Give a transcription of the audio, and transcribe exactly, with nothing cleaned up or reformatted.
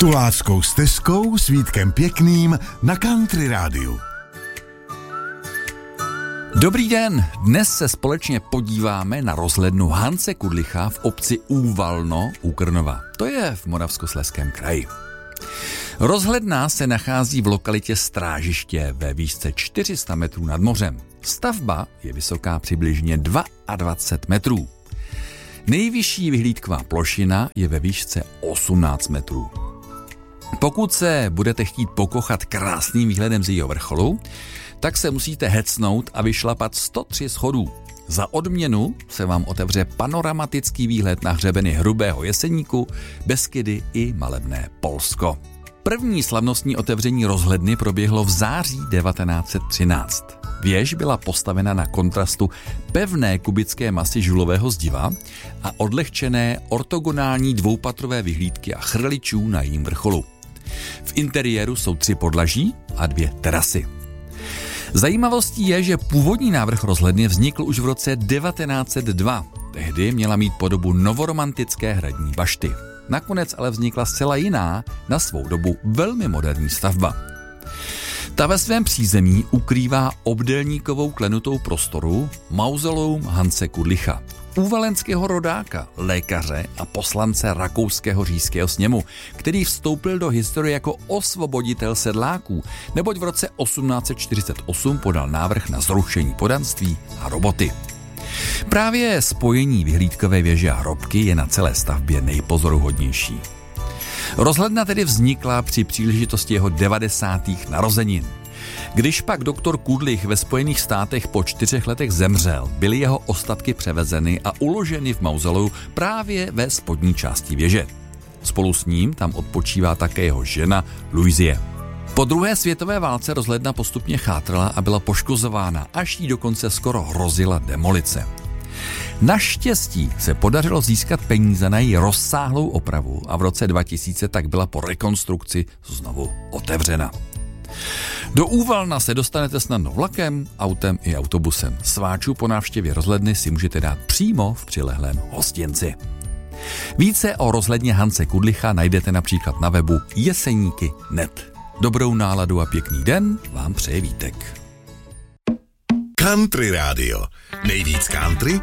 Tuláckou stezkou s Vítkem Pěkným na Country Rádiu. Dobrý den, dnes se společně podíváme na rozhlednu Hanse Kudlicha v obci Úvalno u Krnova. To je v Moravskoslezském kraji. Rozhledna se nachází v lokalitě Strážiště ve výšce čtyři sta metrů nad mořem. Stavba je vysoká přibližně dvacet dva metrů. Nejvyšší vyhlídková plošina je ve výšce osmnáct metrů. Pokud se budete chtít pokochat krásným výhledem z jejího vrcholu, tak se musíte hecnout a vyšlapat sto tři schodů. Za odměnu se vám otevře panoramatický výhled na hřebeny Hrubého Jeseníku, Beskydy i malebné Polsko. První slavnostní otevření rozhledny proběhlo v září devatenáct set třináct. Věž byla postavena na kontrastu pevné kubické masy žulového zdiva a odlehčené ortogonální dvoupatrové vyhlídky a chrličů na jejím vrcholu. V interiéru jsou tři podlaží a dvě terasy. Zajímavostí je, že původní návrh rozhledny vznikl už v roce devatenáct set dva. Tehdy měla mít podobu novoromantické hradní bašty. Nakonec ale vznikla zcela jiná, na svou dobu velmi moderní stavba. Ta ve svém přízemí ukrývá obdélníkovou klenutou prostoru mauzoleum Hanse Kudlicha, úvalenského rodáka, lékaře a poslance rakouského říšského sněmu, který vstoupil do historie jako osvoboditel sedláků, neboť v roce osmnáct set čtyřicet osm podal návrh na zrušení poddanství a roboty. Právě spojení vyhlídkové věže a hrobky je na celé stavbě nejpozoruhodnější. Rozhledna tedy vznikla při příležitosti jeho devadesátých narozenin. Když pak doktor Kudlich ve Spojených státech po čtyřech letech zemřel, byly jeho ostatky převezeny a uloženy v mauzoleu právě ve spodní části věže. Spolu s ním tam odpočívá také jeho žena Louise. Po druhé světové válce rozhledna postupně chátrala a byla poškozována, až jí dokonce skoro hrozila demolice. Naštěstí se podařilo získat peníze na její rozsáhlou opravu a v roce dva tisíce tak byla po rekonstrukci znovu otevřena. Do Úvalna se dostanete snadno vlakem, autem i autobusem. Sváčů po návštěvě rozhledny si můžete dát přímo v přilehlém hostinci. Více o rozhledně Hanse Kudlicha najdete například na webu jeseníky tečka net. Dobrou náladu a pěkný den vám přeje Vítek. Country Rádio. Nejvíc country